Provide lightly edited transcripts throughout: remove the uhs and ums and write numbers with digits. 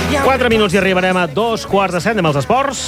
4 minuts i arribarem a 2:15 amb els esports.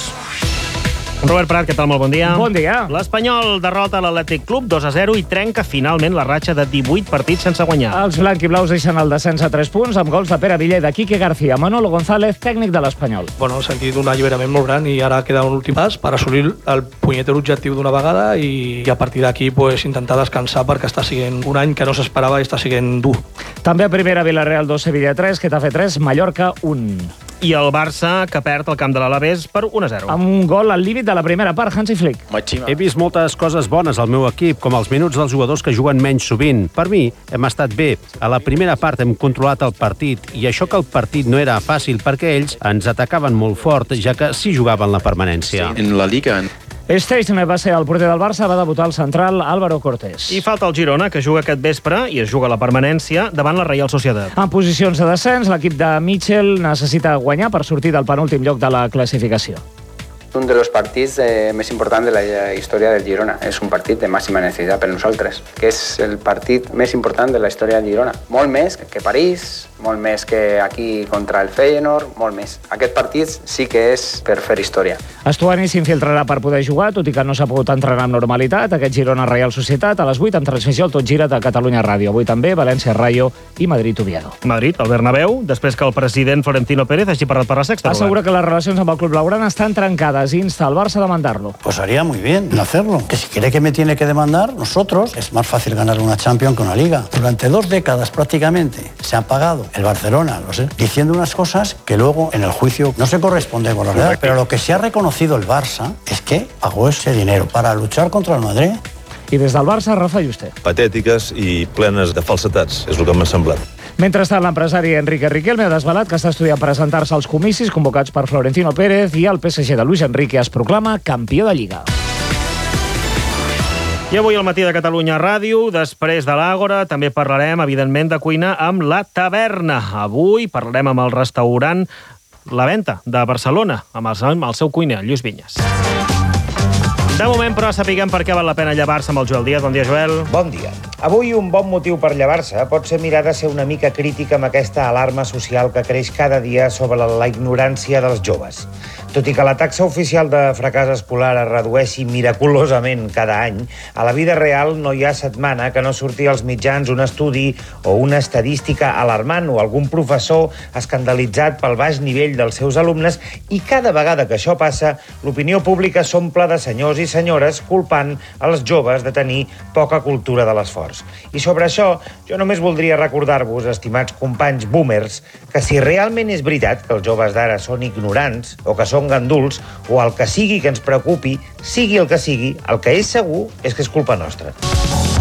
Robert Prat, què tal? Molt bon dia. Bon dia. L'Espanyol derrota l'Atlètic Club 2-0 i trenca finalment la ratxa de 18 partits sense guanyar. Els blanquiblaus deixen el descens a 3 punts amb gols de Pere Villa i de Quique García. Manolo González, tècnic de l'Espanyol. Bueno, he sentit un alliberament molt gran i ara queda un últim pas per assolir el punyeter objectiu d'una vegada i a partir d'aquí pues, intentar descansar perquè està sent un any que no s'esperava i està sent dur. També a primera, Villarreal 2, Sevilla 3, Getafe 3, Mallorca 1. I el Barça, que perd el camp de l'Alavés per 1-0. Amb un gol al límit de la primera part, Hansi Flick. He vist moltes coses bones al meu equip, com els minuts dels jugadors que juguen menys sovint. Per mi, hem estat bé. A la primera part hem controlat el partit, i això que el partit no era fàcil perquè ells ens atacaven molt fort, ja que sí jugaven la permanència. En la Liga... Stéjner va ser el porter del Barça, va debutar al central Álvaro Cortés. I falta el Girona, que juga aquest vespre i es juga la permanència davant la Reial Societat. En posicions de descens, l'equip de Mitchell necessita guanyar per sortir del penúltim lloc de la classificació. Un dels partits més importants de la història del Girona. És un partit de màxima necessitat per nosaltres, que és el partit més important de la història del Girona. Molt més que París, molt més que aquí contra el Feyenoord, molt més. Aquest partit sí que és per fer història. Estuani s'infiltrarà per poder jugar, tot i que no s'ha pogut entrenar amb normalitat. Aquest Girona Reial Societat a les 8 amb transmissió al Tot Gira de Catalunya Ràdio. Avui també València Rayo i Madrid Oviedo. Madrid, al Bernabéu, després que el president Florentino Pérez hagi parlat per la Sexta. Assegura que les relacions amb el club blaugrana estan trencades i insta al Barça a demandarlo. Pues haría muy bien en hacerlo. Que si quiere que me tiene que demandar, nosotros, es más fácil ganar una Champions que una Liga. Durante 2 décadas prácticamente se ha pagado el Barcelona, lo sé, diciendo unas cosas que luego en el juicio no se corresponde con la verdad. Pero lo que sí ha reconocido el Barça es que pagó ese dinero para luchar contra el Madrid. I des del Barça, Rafa Juste. Patètiques i plenes de falsetats, és el que m'ha semblat. Mentrestant, l'empresari Enrique Riquelme ha desvelat que està estudiant presentar-se als comicis convocats per Florentino Pérez i el PSG de Luis Enrique es proclama campió de Lliga. I avui al Matí de Catalunya Ràdio, després de l'Àgora, també parlarem, evidentment, de cuina amb La Taverna. Avui parlarem amb el restaurant La Venta de Barcelona, amb el seu cuiner, Lluís Vinyes. De moment, però, sapiguem per què val la pena llevar-se amb el Joel Díaz. Bon dia, Joel. Bon dia. Avui un bon motiu per llevar-se pot ser mirar de ser una mica crítica amb aquesta alarma social que creix cada dia sobre la ignorància dels joves. Tot i que la taxa oficial de fracàs escolar es redueixi miraculosament cada any, a la vida real no hi ha setmana que no surti als mitjans un estudi o una estadística alarmant o algun professor escandalitzat pel baix nivell dels seus alumnes, i cada vegada que això passa, l'opinió pública s'omple de senyors i senyores culpant els joves de tenir poca cultura de l'esforç. I sobre això, jo només voldria recordar-vos, estimats companys boomers, que si realment és veritat que els joves d'ara són ignorants o que són ganduls, o el que sigui que ens preocupi, sigui el que sigui, el que és segur és que és culpa nostra.